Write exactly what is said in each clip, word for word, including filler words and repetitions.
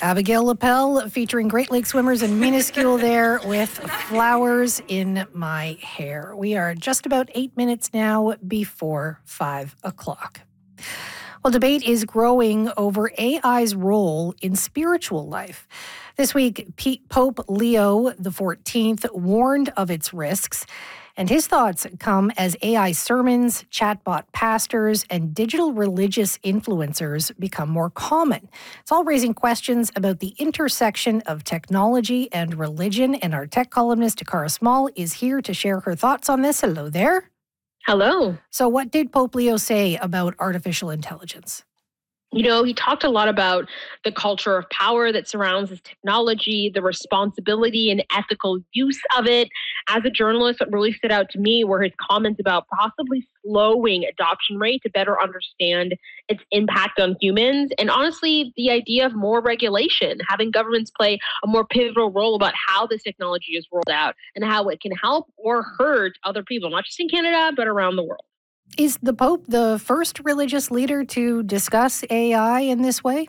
Abigail Lapel featuring Great Lake swimmers and minuscule there with flowers in my hair. We are just about eight minutes now before five o'clock. Well, debate is growing over A I's role in spiritual life. This week, P- Pope Leo the fourteenth warned of its risks, and his thoughts come as A I sermons, chatbot pastors, and digital religious influencers become more common. It's all raising questions about the intersection of technology and religion, and our tech columnist, Takara Small, is here to share her thoughts on this. Hello there. Hello. So what did Pope Leo say about artificial intelligence? You know, he talked a lot about the culture of power that surrounds this technology, the responsibility and ethical use of it. As a journalist, what really stood out to me were his comments about possibly slowing adoption rate to better understand its impact on humans. And honestly, the idea of more regulation, having governments play a more pivotal role about how this technology is rolled out and how it can help or hurt other people, not just in Canada, but around the world. Is the Pope the first religious leader to discuss A I in this way?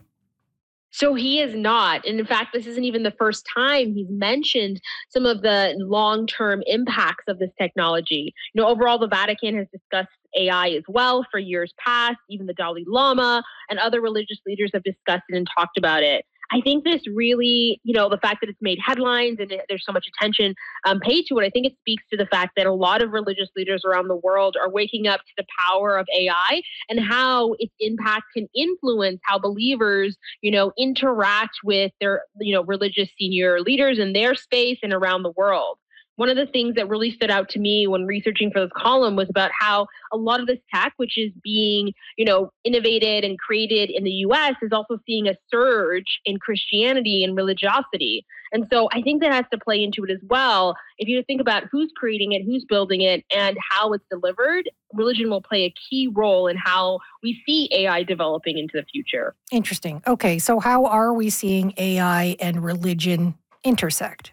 So he is not. And in fact, this isn't even the first time he's mentioned some of the long-term impacts of this technology. You know, overall, the Vatican has discussed A I as well for years past. Even the Dalai Lama and other religious leaders have discussed it and talked about it. I think this really, you know, the fact that it's made headlines and it, there's so much attention um, paid to it, I think it speaks to the fact that a lot of religious leaders around the world are waking up to the power of A I and how its impact can influence how believers, you know, interact with their, you know, religious senior leaders in their space and around the world. One of the things that really stood out to me when researching for this column was about how a lot of this tech, which is being, you know, innovated and created in the U S, is also seeing a surge in Christianity and religiosity. And so I think that has to play into it as well. If you think about who's creating it, who's building it, and how it's delivered, religion will play a key role in how we see A I developing into the future. Interesting. Okay, so how are we seeing A I and religion intersect?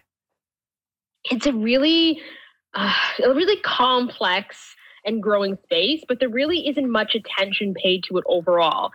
It's a really, uh, a really complex and growing space, but there really isn't much attention paid to it overall.